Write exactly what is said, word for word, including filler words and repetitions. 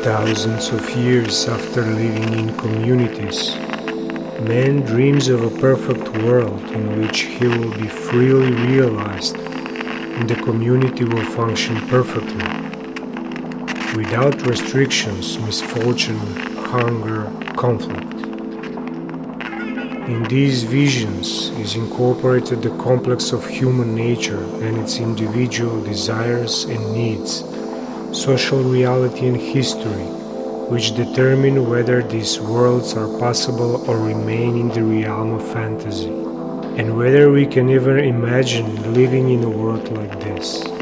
Thousands of years after living in communities, man dreams of a perfect world in which he will be freely realized and the community will function perfectly, without restrictions, misfortune, hunger, conflict. In these visions is incorporated the complex of human nature and its individual desires and needs, social reality and history, which determine whether these worlds are possible or remain in the realm of fantasy, and whether we can ever imagine living in a world like this.